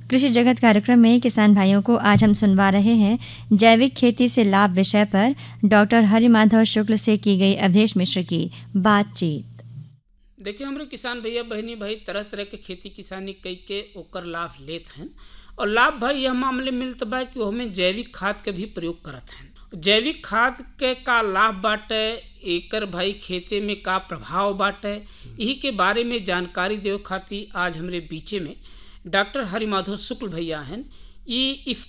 कृषि जगत कार्यक्रम में किसान भाइयों को आज हम सुनवा रहे हैं जैविक खेती से लाभ विषय पर डॉक्टर हरिमाधव शुक्ल से की गई अवधेश मिश्र की बातचीत। देखिए, हमारे किसान भैया बहनी भाई तरह तरह के खेती किसानी कई के ओकर लाभ लेत हैं और लाभ भाई यह मामले मिलत बा कि हमें जैविक खाद के भी प्रयोग करत हैं। जैविक खाद के का लाभ बाटे, एकर भाई खेते में का प्रभाव बाटे, यही के बारे में जानकारी देवे खातिर आज हमरे बीचे में डॉक्टर हरिमाधव शुक्ल भैया हैं। ये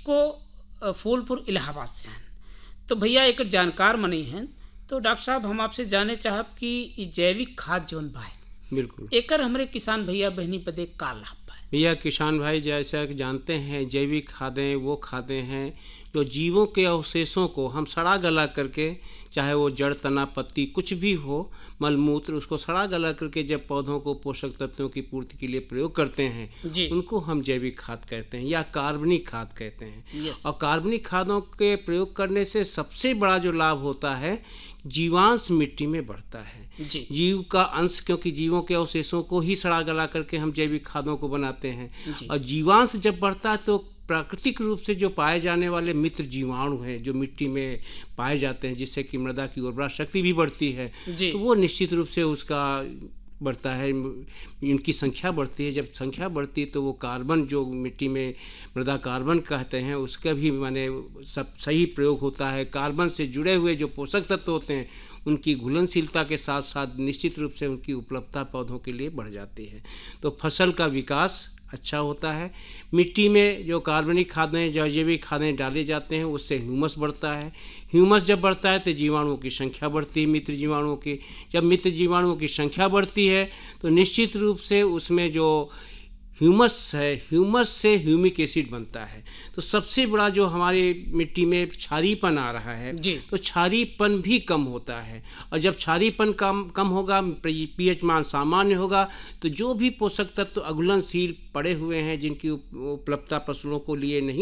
इफ़को फूलपुर इलाहाबाद से हैं। तो भैया एक जानकार मनी हैं। तो डॉक्टर साहब, हम आपसे जाने चाहब कि ये जैविक खाद जौन बा बिल्कुल एकर हमरे किसान भैया बहनी बदे का लाभ बा? भैया किसान भाई जैसा कि जानते हैं, जैविक खादें वो खादें हैं जो जीवों के अवशेषों को हम सड़ा गला करके, चाहे वो जड़ तना पत्ती कुछ भी हो, मलमूत्र, उसको सड़ा गला करके जब पौधों को पोषक तत्वों की पूर्ति के लिए प्रयोग करते हैं जी। उनको हम जैविक खाद कहते हैं या कार्बनिक खाद कहते हैं। यस। और कार्बनिक खादों के प्रयोग करने से सबसे बड़ा जो लाभ होता है, जीवांश मिट्टी में बढ़ता है। जी। जीव का अंश, क्योंकि जीवों के अवशेषों को ही सड़ा गला करके हम जैविक खादों को बनाते हैं। जी। और जीवांश जब बढ़ता है तो प्राकृतिक रूप से जो पाए जाने वाले मित्र जीवाणु हैं जो मिट्टी में पाए जाते हैं, जिससे कि मृदा की उर्वरा शक्ति भी बढ़ती है, जी। तो वो निश्चित रूप से उसका बढ़ता है, इनकी संख्या बढ़ती है। जब संख्या बढ़ती है तो वो कार्बन जो मिट्टी में मृदा कार्बन कहते हैं उसका भी माने सब सही प्रयोग होता है। कार्बन से जुड़े हुए जो पोषक तत्व होते हैं उनकी घुलनशीलता के साथ साथ निश्चित रूप से उनकी उपलब्धता पौधों के लिए बढ़ जाती है, तो फसल का विकास अच्छा होता है। मिट्टी में जो कार्बनिक खादें, जो जैविक खादें डाले जाते हैं उससे ह्यूमस बढ़ता है। ह्यूमस जब बढ़ता है तो जीवाणुओं की संख्या बढ़ती है, मित्र जीवाणुओं की। जब मित्र जीवाणुओं की संख्या बढ़ती है तो निश्चित रूप से उसमें जो ह्यूमस है, ह्यूमस से ह्यूमिक एसिड बनता है। तो सबसे बड़ा जो हमारी मिट्टी में क्षारीपन आ रहा है जी। तो क्षारीपन भी कम होता है। और जब क्षारीपन कम होगा, पीएच मान सामान्य होगा, तो जो भी पोषक तत्व अघुलनशील पड़े हुए हैं जिनकी उपलब्धता फसलों को लिए नहीं